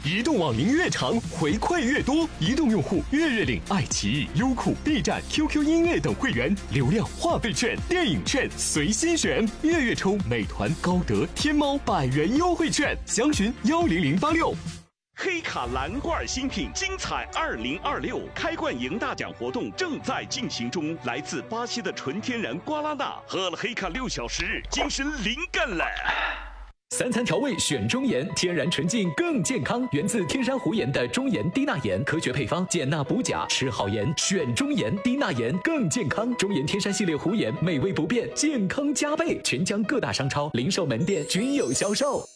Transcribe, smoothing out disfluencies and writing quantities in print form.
移动网龄越长，回馈越多。移动用户月月领爱奇艺、优酷、B 站、QQ 音乐等会员流量话费券、电影券随心选，月月抽美团、高德、天猫100元优惠券，详询10086。 黑卡蓝罐新品精彩2026开罐赢大奖活动正在进行中，来自巴西的纯天然瓜拉纳，喝了黑卡6小时，精神灵感了。 3餐调味选中盐，天然纯净更健康，源自天山湖盐的中盐低钠盐，科学配方，减钠补钾，吃好盐选中盐，低钠盐更健康。中盐天山系列湖盐，美味不变，健康加倍，全疆各大商超、零售门店均有销售。